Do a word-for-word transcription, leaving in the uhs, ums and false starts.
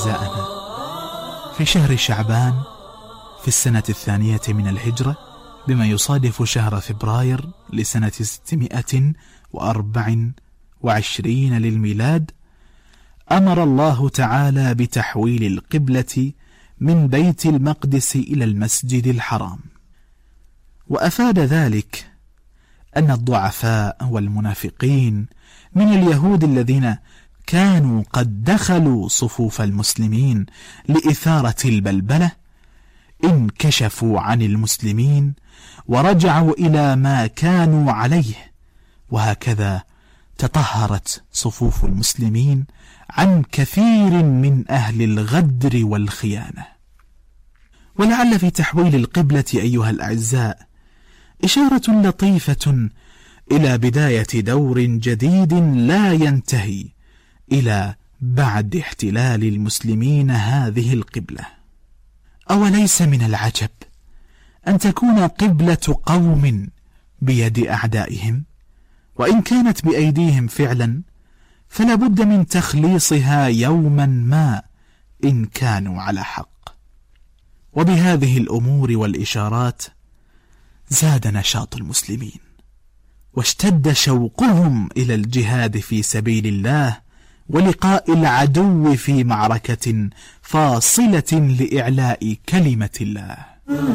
أعزائنا، في شهر شعبان في السنة الثانية من الهجرة بما يصادف شهر فبراير لسنة ستمائة وأربع وعشرين للميلاد، أمر الله تعالى بتحويل القبلة من بيت المقدس إلى المسجد الحرام. وأفاد ذلك أن الضعفاء والمنافقين من اليهود الذين كانوا قد دخلوا صفوف المسلمين لإثارة البلبلة انكشفوا عن المسلمين ورجعوا إلى ما كانوا عليه، وهكذا تطهرت صفوف المسلمين عن كثير من أهل الغدر والخيانة. ولعل في تحويل القبلة أيها الأعزاء إشارة لطيفة إلى بداية دور جديد لا ينتهي إلى بعد احتلال المسلمين هذه القبلة. أوليس من العجب أن تكون قبلة قوم بيد أعدائهم، وإن كانت بأيديهم فعلا فلا بد من تخليصها يوما ما إن كانوا على حق. وبهذه الأمور والإشارات زاد نشاط المسلمين واشتد شوقهم إلى الجهاد في سبيل الله ولقاء العدو في معركة فاصلة لإعلاء كلمة الله.